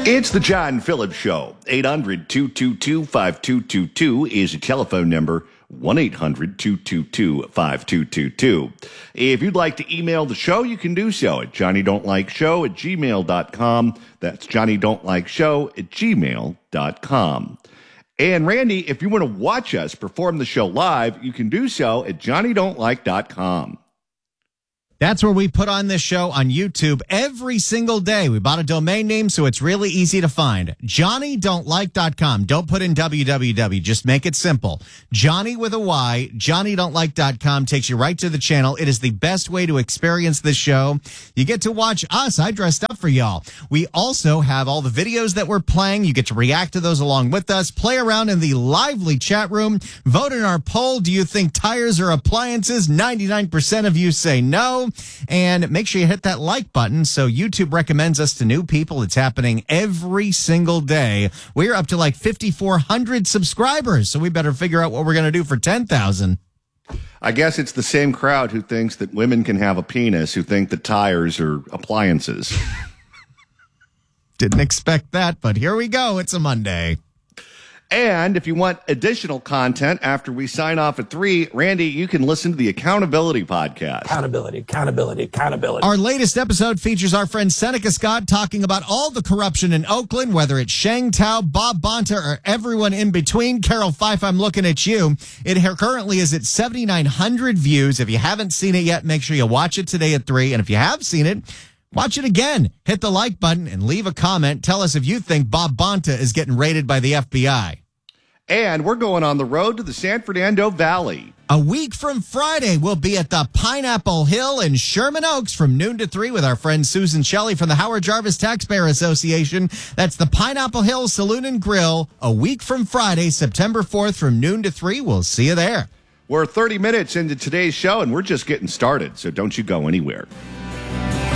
It's the John Phillips Show. 800-222-5222 is a telephone number. 1-800-222-5222. If you'd like to email the show, you can do so at johnnydon'tlikeshow@gmail.com. That's johnnydon'tlikeshow@gmail.com. And Randy, if you want to watch us perform the show live, you can do so at johnnydon'tlike.com. That's where we put on this show on YouTube every single day. We bought a domain name, so it's really easy to find. JohnnyDon'tLike.com. Don't put in www. Just make it simple. Johnny with a Y, JohnnyDon'tLike.com takes you right to the channel. It is the best way to experience this show. You get to watch us. I dressed up for y'all. We also have all the videos that we're playing. You get to react to those along with us. Play around in the lively chat room. Vote in our poll. Do you think tires are appliances? 99% of you say no. And make sure you hit that like button so YouTube recommends us to new people. It's happening every single day. We're up to like 5,400 subscribers, so we better figure out what we're going to do for 10,000. I guess it's the same crowd who thinks that women can have a penis, who think that tires are appliances. Didn't expect that, but here we go. It's a Monday. And if you want additional content after we sign off at 3, Randy, you can listen to the Accountability Podcast. Accountability. Our latest episode features our friend Seneca Scott talking about all the corruption in Oakland, whether it's Sheng Tao, Bob Bonta, or everyone in between. Carol Fife, I'm looking at you. It currently is at 7,900 views. If you haven't seen it yet, make sure you watch it today at 3. And if you have seen it, watch it again. Hit the like button and leave a comment. Tell us if you think Bob Bonta is getting raided by the FBI. And we're going on the road to the San Fernando Valley. A week from Friday, we'll be at the Pineapple Hill in Sherman Oaks from noon to 3 with our friend Susan Shelley from the Howard Jarvis Taxpayer Association. That's the Pineapple Hill Saloon and Grill. A week from Friday, September 4th from noon to 3. We'll see you there. We're 30 minutes into today's show, and we're just getting started, so don't you go anywhere.